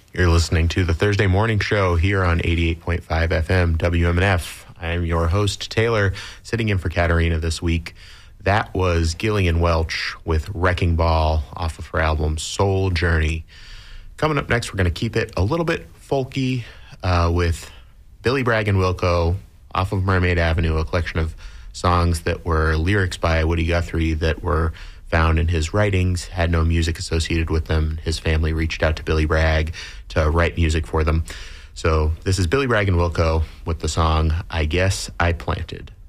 You're listening to the Thursday Morning Show here on 88.5 FM WMNF. I am your host, Taylor, sitting in for Katarina this week. That was Gillian Welch with Wrecking Ball off of her album Soul Journey. Coming up next, we're going to keep it a little bit folky with Billy Bragg and Wilco off of Mermaid Avenue, a collection of songs that were lyrics by Woody Guthrie that were found in his writings, had no music associated with them. His family reached out to Billy Bragg to write music for them. So this is Billy Bragg and Wilco with the song I Guess I Planted.